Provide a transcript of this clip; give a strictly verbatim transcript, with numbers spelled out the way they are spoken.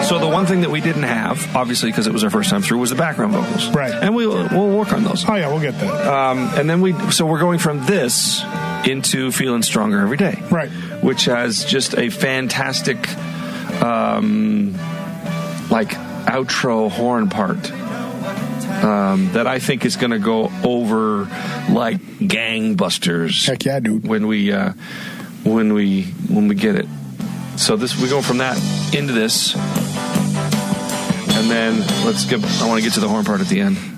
So the one thing that we didn't have, obviously because it was our first time through, was the background vocals. Right. And we'll, we'll work on those. Oh, yeah, we'll get that. Um, and then we, so we're going from this into Feeling Stronger Every Day. Right. Which has just a fantastic, um, like, outro horn part. Um, that I think is going to go over like gangbusters. Heck yeah, dude! When we uh, when we when we get it, so this we go from that into this, and then let's get. I want to get to the horn part at the end.